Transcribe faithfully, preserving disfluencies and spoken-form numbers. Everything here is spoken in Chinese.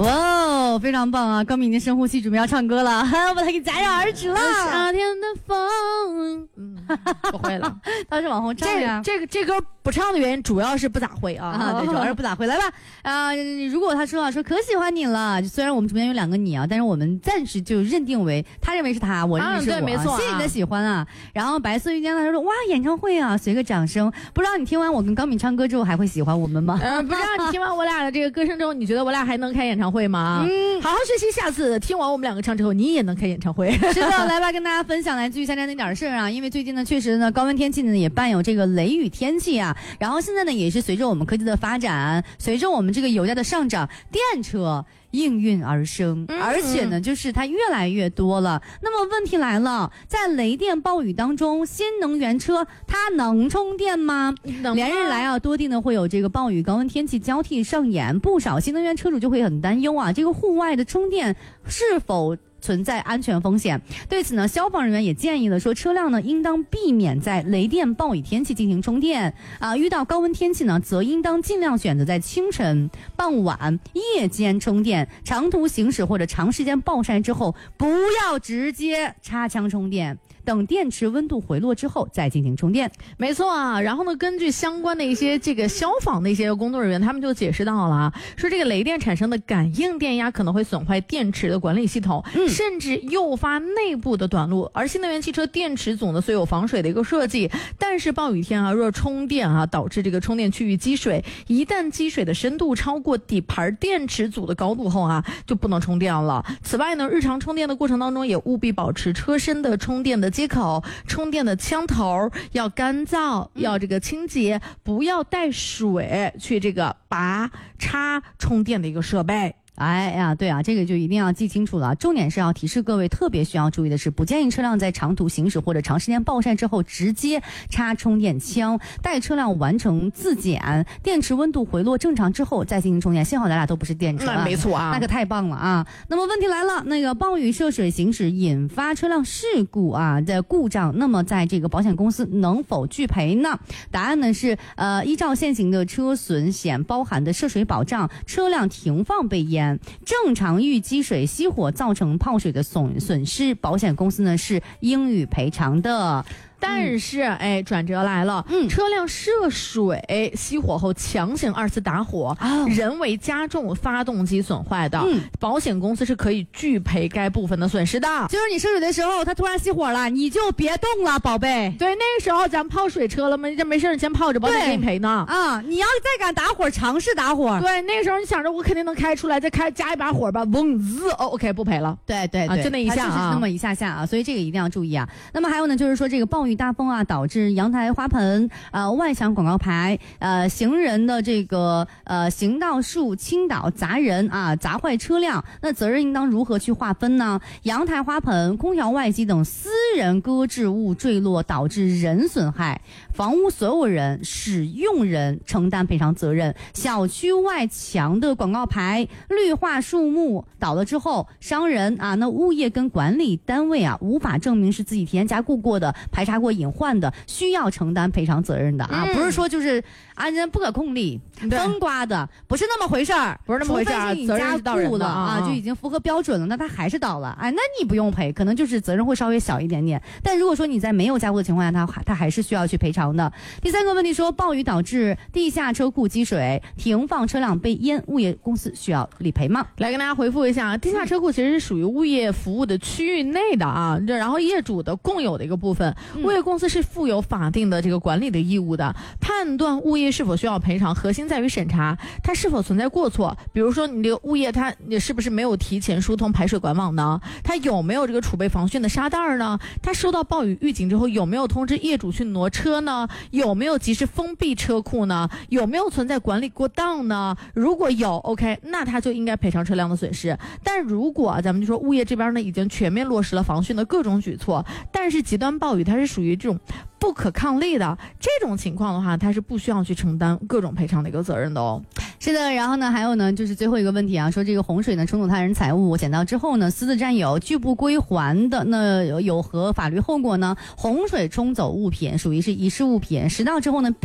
哇，非常棒啊！高敏已经深呼吸，准备要唱歌了，我把它给戛然而止了。 夏天的风，嗯，不会了， 倒是往后唱呀。 这个这歌不唱的原因主要是不咋会啊， 啊对，主要是不咋会。来吧，啊、呃，如果他说啊说可喜欢你了，虽然我们这边有两个你啊，但是我们暂时就认定为他认为是他，我认为是我，啊、 对，没错、啊， 谢谢你的喜欢啊。然后白色遇见他说哇，演唱会啊，随个掌声。不知道你听完我跟高敏唱歌之后还会喜欢我们吗？ 嗯、呃，不知道你听完我俩的这个歌声之后，你觉得我俩还能开演唱会吗？嗯，好好学习，下次听完我们两个唱之后，你也能开演唱会。 是的，来吧，跟大家分享来自于夏天那点事儿啊。因为最近呢，确实呢，高温天气呢也伴有这个雷雨天气啊。然后现在呢，也是随着我们科技的发展，随着我们这个油价的上涨，电车应运而生，而且呢，就是它越来越多了。那么问题来了，在雷电暴雨当中，新能源车它能充电吗？连日来啊，多地呢会有这个暴雨高温天气交替上演，不少新能源车主就会很担忧啊，这个户外的充电是否存在安全风险。对此呢，消防人员也建议了说，车辆呢应当避免在雷电暴雨天气进行充电啊。遇到高温天气呢，则应当尽量选择在清晨、傍晚、夜间充电。长途行驶或者长时间暴晒之后，不要直接插枪充电。等电池温度回落之后再进行充电。 没错啊，然后呢，根据相关的一些这个消防的一些工作人员，他们就解释到了啊，说这个雷电产生的感应电压可能会损坏电池的管理系统，嗯、甚至诱发内部的短路。而新能源汽车电池组呢虽有防水的一个设计，但是暴雨天啊，若充电啊导致这个充电区域积水，一旦积水的深度超过底盘电池组的高度后啊，就不能充电了。此外呢，日常充电的过程当中也务必保持车身的充电的接口，充电的枪头要干燥，要这个清洁，不要带水去这个拔插充电的一个设备。 哎呀，对啊，这个就一定要记清楚了。重点是要提示各位，特别需要注意的是，不建议车辆在长途行驶或者长时间暴晒之后直接插充电枪，待车辆完成自检，电池温度回落正常之后再进行充电。幸好咱俩都不是电车、啊， 那没错啊， 那可太棒了啊！那么问题来了，那个暴雨涉水行驶引发车辆事故啊的故障，那么在这个保险公司能否拒赔呢？答案呢是呃，依照现行的车损险包含的涉水保障，车辆停放被淹。正常遇积水熄火造成泡水的损损失，保险公司呢是应予赔偿的。 但是，嗯、哎，转折来了，嗯，车辆涉水熄火后强行二次打火，哦、人为加重发动机损坏的，嗯，保险公司是可以拒赔该部分的损失的。 就是你涉水的时候，它突然熄火了，你就别动了，宝贝。 对，那个时候咱泡水车了吗？这没事，你先泡着，保险给你赔呢。 啊，你要再敢打火，尝试打火。 对，那个时候你想着我肯定能开出来，再开加一把火吧，嗡滋，哦 ，OK， 不赔了。 对对对， 啊、就那一下啊， 那么一下下啊，所以这个一定要注意啊。那么还有呢，就是说这个暴雨大风啊，导致阳台花盆、呃外墙广告牌、呃行人的这个呃行道树倾倒砸人啊，砸坏车辆，那责任应当如何去划分呢？阳台花盆、空调外机等私人搁置物坠落导致人损害，房屋所有人、使用人承担赔偿责任。小区外墙的广告牌、绿化树木倒了之后，伤人啊，那物业跟管理单位啊无法证明是自己提前加固过的、排查过隐患的，需要承担赔偿责任的啊，嗯、不是说就是啊人不可控力、风刮的，不是那么回事儿， 不是那么回事儿， 责任是到人的啊，就已经符合标准了，那他还是倒了，哎，那你不用赔，可能就是责任会稍微小一点点。但如果说你在没有加固的情况下，他他还是需要去赔偿的。第三个问题说，暴雨导致地下车库积水，停放车辆被淹，物业公司需要理赔吗？ 来跟大家回复一下，地下车库其实是属于物业服务的区域内的啊，然后业主的共有的一个部分，物业公司是负有法定的这个管理的义务的。判断物业是否需要赔偿，核心在于审查它是否存在过错。比如说你这个物业它你是不是没有提前疏通排水管网呢？它有没有这个储备防汛的沙袋呢？它收到暴雨预警之后有没有通知业主去挪车呢？有没有及时封闭车库呢？有没有存在管理过当呢？如果有 OK， 那它就应该赔偿车辆的损失。但如果咱们就说物业这边呢已经全面落实了防汛的各种举措，但是极端暴雨它是属于这种不可抗力的这种情况的话，它是不需要去承担各种赔偿的一个责任的哦。 是的，然后呢，还有呢，就是最后一个问题啊，说这个洪水呢冲走他人财物，捡到之后呢，私自占有拒不归还的，那有何法律后果呢？洪水冲走物品属于是遗失物品，拾到之后呢，